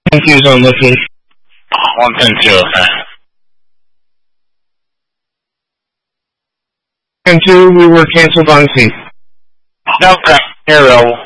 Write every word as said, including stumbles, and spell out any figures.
Pin two's on location. One pin two, okay. Pin two, we were canceled on scene. Okay, here, available.